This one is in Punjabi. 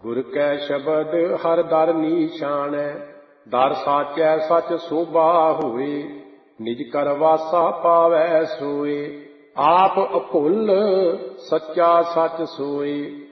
ਗੁਰ ਕੈ ਸ਼ਬਦ ਹਰ ਦਰ ਨੀਸ਼ਾਨੈ, ਦਰ ਸਾਚੈ ਸਚ ਸੋਭਾ ਹੋਏ, ਨਿਜ ਕਰ ਵਾਸਾ ਪਾਵੈ ਸੋਏ। ਆਪ ਅਭੁੱਲ ਸੱਚਾ ਸਚ ਸੋਏ,